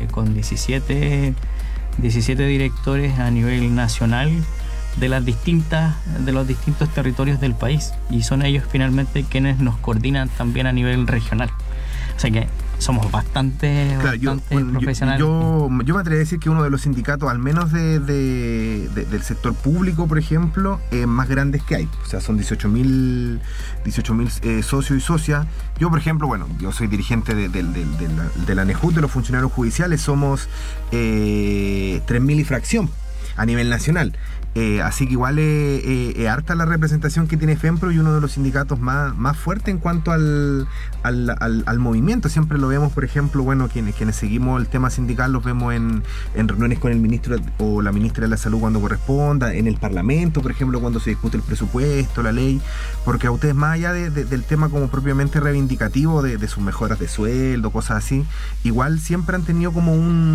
con 17 directores a nivel nacional de los distintos territorios del país, y son ellos finalmente quienes nos coordinan también a nivel regional. O sea que somos bastante profesionales. Yo me atrevería a decir que uno de los sindicatos, al menos del sector público, por ejemplo, más grandes que hay. O sea, son 18.000 socios y socias. Yo, por ejemplo, yo soy dirigente de la ANEJUT, de los funcionarios judiciales. Somos 3.000 y fracción a nivel nacional. Así que igual es harta la representación que tiene FEMPRO, y uno de los sindicatos más fuertes en cuanto al movimiento. Siempre lo vemos, por ejemplo, quienes seguimos el tema sindical, los vemos en reuniones con el ministro o la ministra de la Salud cuando corresponda, en el Parlamento, por ejemplo, cuando se discute el presupuesto, la ley, porque a ustedes, más allá del tema como propiamente reivindicativo de sus mejoras de sueldo, cosas así, igual siempre han tenido como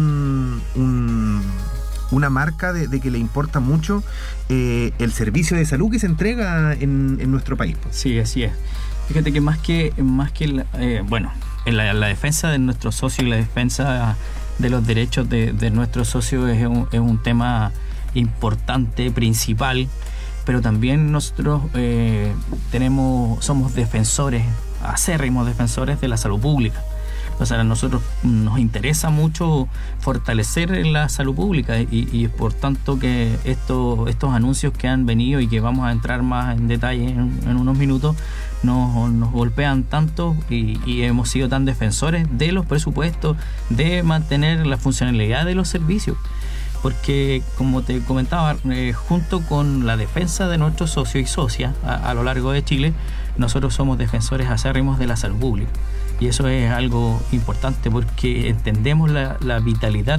una marca de que le importa mucho el servicio de salud que se entrega en nuestro país. Sí, así es. Fíjate que más que en la defensa de nuestros socios y la defensa de los derechos de nuestros socios es un tema importante, principal, pero también nosotros somos defensores, acérrimos defensores de la salud pública. O sea, a nosotros nos interesa mucho fortalecer la salud pública, y por tanto que estos anuncios que han venido y que vamos a entrar más en detalle en unos minutos nos golpean tanto, y hemos sido tan defensores de los presupuestos, de mantener la funcionalidad de los servicios. Porque, como te comentaba, junto con la defensa de nuestros socios y socias a lo largo de Chile, nosotros somos defensores acérrimos de la salud pública. Y eso es algo importante, porque entendemos la vitalidad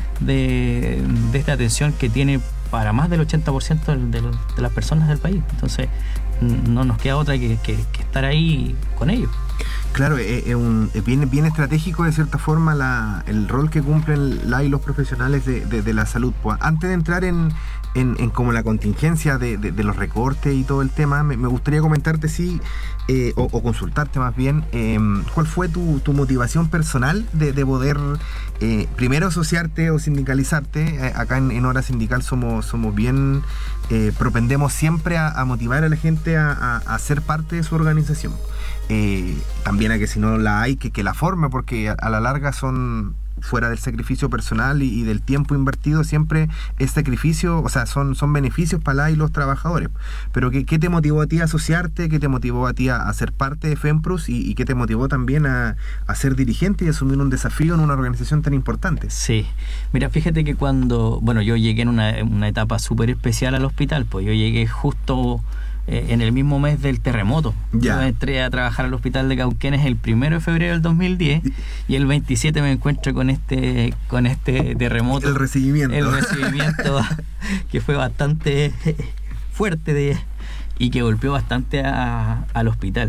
de esta atención que tiene para más del 80% de las personas del país. Entonces, no nos queda otra que estar ahí con ellos. Claro, es bien estratégico de cierta forma el rol que cumplen y los profesionales de la salud. Pues, antes de entrar en como la contingencia de los recortes y todo el tema, me gustaría comentarte o consultarte más bien, ¿cuál fue tu motivación personal de poder primero asociarte o sindicalizarte? Acá en Hora Sindical somos bien, propendemos siempre a motivar a la gente a ser parte de su organización. También a que si no la hay, que la forme, porque a la larga son, fuera del sacrificio personal y del tiempo invertido, siempre es sacrificio, o sea, son beneficios para los trabajadores. Pero ¿qué te motivó a ti a asociarte? ¿Qué te motivó a ti a ser parte de FEMPRUS? ¿Y qué te motivó también a ser dirigente y asumir un desafío en una organización tan importante? Sí, mira, fíjate que cuando, yo llegué en una etapa súper especial al hospital, pues yo llegué justo en el mismo mes del terremoto. Ya. Yo entré a trabajar al hospital de Cauquenes el 1 de febrero del 2010, y el 27 me encuentro con este terremoto. El recibimiento que fue bastante fuerte y que golpeó bastante al hospital.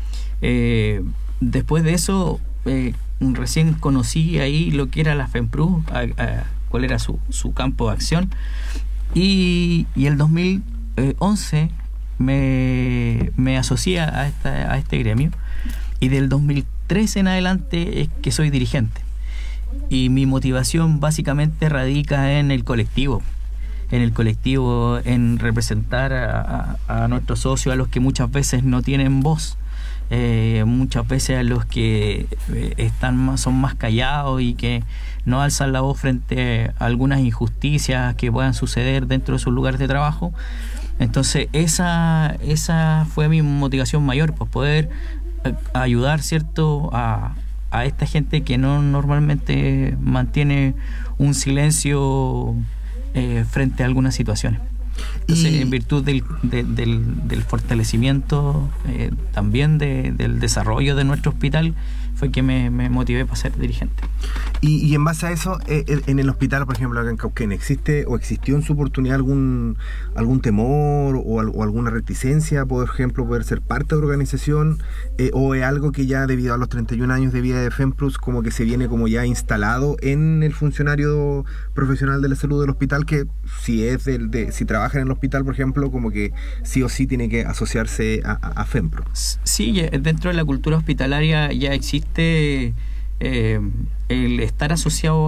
Después de eso, recién conocí ahí lo que era la FEMPRUS, cuál era su campo de acción, y el 2011 me asocié a este gremio, y del 2013 en adelante es que soy dirigente, y mi motivación básicamente radica en el colectivo, en representar a nuestros socios, a los que muchas veces no tienen voz, muchas veces a los que son más callados y que no alzan la voz frente a algunas injusticias que puedan suceder dentro de sus lugares de trabajo. Entonces esa fue mi motivación mayor, pues poder ayudar, ¿cierto?, a esta gente que no normalmente mantiene un silencio frente a algunas situaciones. Entonces, en virtud del fortalecimiento también del desarrollo de nuestro hospital, fue que me motivé para ser dirigente. Y en base a eso, en el hospital, por ejemplo, acá en Cauquenes, ¿existe o existió en su oportunidad algún temor o alguna reticencia, por ejemplo, poder ser parte de la organización? ¿O es algo que ya debido a los 31 años de vida de FEMPRUS como que se viene como ya instalado en el funcionario profesional de la salud del hospital, que si trabaja en el hospital, por ejemplo, como que sí o sí tiene que asociarse a FEMPRUS? Sí, dentro de la cultura hospitalaria ya existe el estar asociado